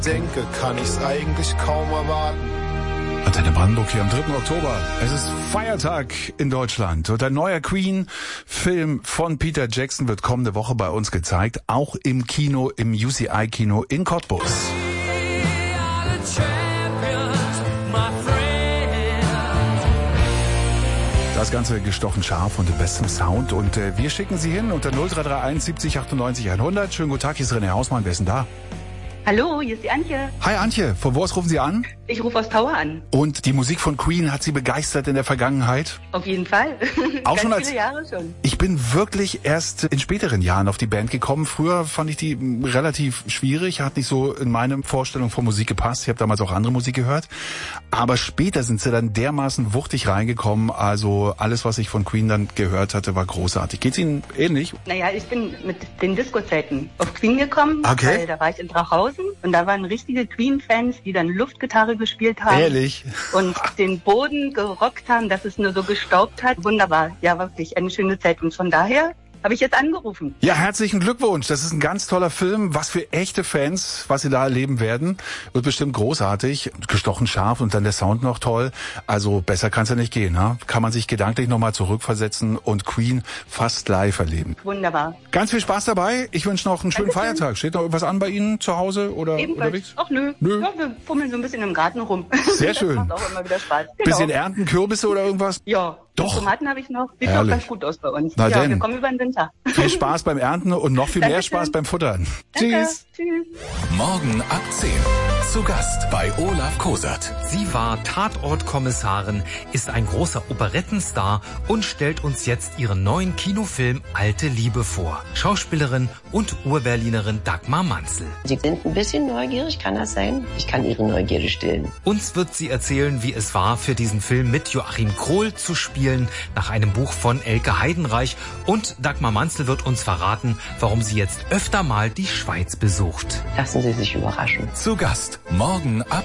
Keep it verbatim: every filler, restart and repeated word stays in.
Denke, kann ich's eigentlich kaum erwarten. Antenne Brandenburg hier am dritten Oktober. Es ist Feiertag in Deutschland und ein neuer Queen-Film von Peter Jackson wird kommende Woche bei uns gezeigt, auch im Kino, im U C I-Kino in Cottbus. Das Ganze gestochen scharf und im besten Sound und äh, wir schicken Sie hin unter null drei drei eins siebzig achtundneunzig hundert. Schönen guten Tag, hier ist René Hausmann. Wer ist denn da? Hallo, hier ist die Antje. Hi Antje, von wo aus rufen Sie an? Ich rufe aus Tower an. Und die Musik von Queen hat Sie begeistert in der Vergangenheit? Auf jeden Fall. Auch Ganz schon als viele Jahre schon. Ich bin wirklich erst in späteren Jahren auf die Band gekommen. Früher fand ich die relativ schwierig, hat nicht so in meine Vorstellung von Musik gepasst. Ich habe damals auch andere Musik gehört. Aber später sind sie dann dermaßen wuchtig reingekommen. Also alles, was ich von Queen dann gehört hatte, war großartig. Geht's Ihnen ähnlich? Naja, ich bin mit den Disco-Zeiten auf Queen gekommen. Okay. Weil da war ich in Drachhausen und da waren richtige Queen-Fans, die dann Luftgitarre gespielt haben. Ehrlich? Und den Boden gerockt haben, dass es nur so gestaubt hat. Wunderbar. Ja, wirklich eine schöne Zeit. Und von daher habe ich jetzt angerufen. Ja, herzlichen Glückwunsch. Das ist ein ganz toller Film. Was für echte Fans, was sie da erleben werden. Wird bestimmt großartig. Gestochen scharf und dann der Sound noch toll. Also besser kann es ja nicht gehen. Ne? Kann man sich gedanklich nochmal zurückversetzen und Queen fast live erleben. Wunderbar. Ganz viel Spaß dabei. Ich wünsche noch einen schönen Dankeschön. Feiertag. Steht noch irgendwas an bei Ihnen zu Hause oder Ebenfalls. unterwegs? Ach nö. Nö. Ja, wir fummeln so ein bisschen im Garten rum. Sehr schön. Das macht auch immer wieder Spaß. Genau. Bisschen ernten, Kürbisse oder irgendwas? Ja. Doch. Tomaten habe ich noch. Sieht Herrlich. doch ganz gut aus bei uns. Na ja, denn. wir kommen über den Winter. Viel Spaß beim Ernten und noch viel mehr Dankeschön. Spaß beim Futtern. Danke. Tschüss. Tschüss. Morgen ab zehn. Zu Gast bei Olaf Kosert. Sie war Tatortkommissarin, ist ein großer Operettenstar und stellt uns jetzt ihren neuen Kinofilm Alte Liebe vor. Schauspielerin und Urberlinerin Dagmar Manzel. Sie sind ein bisschen neugierig, kann das sein? Ich kann Ihre Neugierde stillen. Uns wird sie erzählen, wie es war, für diesen Film mit Joachim Krohl zu spielen, nach einem Buch von Elke Heidenreich. Und Dagmar Manzel wird uns verraten, warum sie jetzt öfter mal die Schweiz besucht. Lassen Sie sich überraschen. Zu Gast morgen ab